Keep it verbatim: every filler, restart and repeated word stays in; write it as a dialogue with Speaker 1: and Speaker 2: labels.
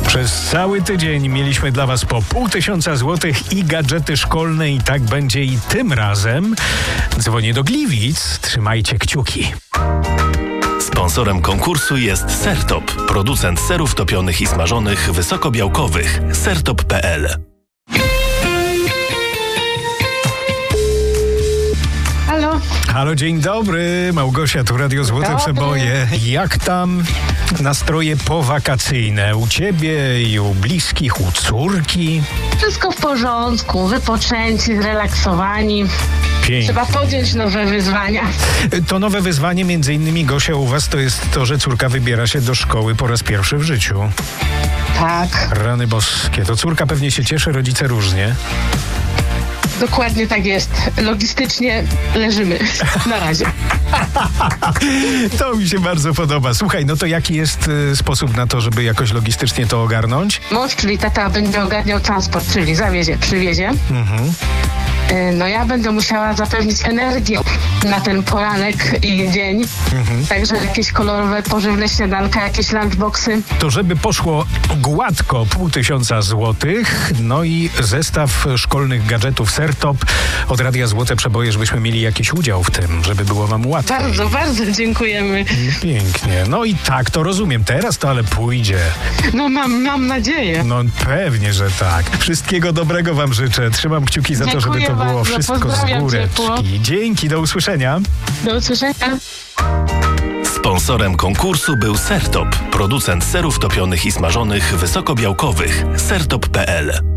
Speaker 1: Przez cały tydzień mieliśmy dla Was po pół tysiąca złotych i gadżety szkolne i tak będzie i tym razem. Dzwonię do Gliwic, trzymajcie kciuki.
Speaker 2: Sponsorem konkursu jest Sertop, producent serów topionych i smażonych wysokobiałkowych. sertop kropka p l.
Speaker 3: Halo.
Speaker 1: Halo, dzień dobry. Małgosia, tu Radio Złote
Speaker 3: Dobry.
Speaker 1: Przeboje. Jak tam nastroje powakacyjne u ciebie i u bliskich, u córki?
Speaker 3: Wszystko w porządku, wypoczęci, zrelaksowani.
Speaker 1: Pięknie.
Speaker 3: Trzeba podjąć nowe wyzwania.
Speaker 1: To nowe wyzwanie, między innymi, Gosia, u was to jest to, że córka wybiera się do szkoły po raz pierwszy w życiu.
Speaker 3: Tak,
Speaker 1: Rany boskie. To córka pewnie się cieszy, rodzice różnie.
Speaker 3: dokładnie tak jest. Logistycznie leżymy na razie.
Speaker 1: To mi się bardzo podoba. Słuchaj, no to jaki jest y, sposób na to, żeby jakoś logistycznie to ogarnąć?
Speaker 3: Mąż, czyli tata, będzie ogarniał transport, czyli zawiezie, przywiezie.
Speaker 1: Mhm.
Speaker 3: Y, No ja będę musiała zapewnić energię na ten poranek i dzień.
Speaker 1: Mhm.
Speaker 3: Także jakieś kolorowe, pożywne śniadanka, jakieś lunchboxy.
Speaker 1: To żeby poszło gładko pół tysiąca złotych, no i zestaw szkolnych gadżetów Sertop od Radia Złote Przeboje, żebyśmy mieli jakiś udział w tym, żeby było wam łatwiej.
Speaker 3: Bardzo, bardzo dziękujemy.
Speaker 1: Pięknie. No i tak, to rozumiem. Teraz to ale pójdzie.
Speaker 3: No mam, mam nadzieję.
Speaker 1: No pewnie, że tak. Wszystkiego dobrego wam życzę. Trzymam kciuki za to, żeby
Speaker 3: Dziękuję
Speaker 1: to było
Speaker 3: bardzo.
Speaker 1: wszystko z
Speaker 3: Pozdrawiam ciepło.
Speaker 1: góreczki. Dzięki, do usłyszenia.
Speaker 3: Do usłyszenia.
Speaker 2: Sponsorem konkursu był Sertop, producent serów topionych i smażonych wysokobiałkowych. sertop kropka p l.